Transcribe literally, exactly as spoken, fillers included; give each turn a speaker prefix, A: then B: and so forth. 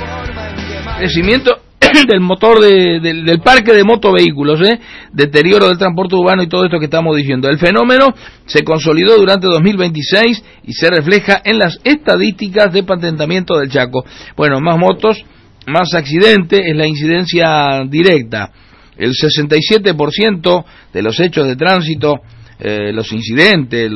A: Crecimiento del motor de, del, del parque de motovehículos, ¿eh? Deterioro del transporte urbano y todo esto que estamos diciendo. El fenómeno se consolidó durante dos mil veintiséis y se refleja en las estadísticas de patentamiento del Chaco. Bueno, más motos, más accidentes, es la incidencia directa. El sesenta y siete por ciento de los hechos de tránsito, eh, los incidentes,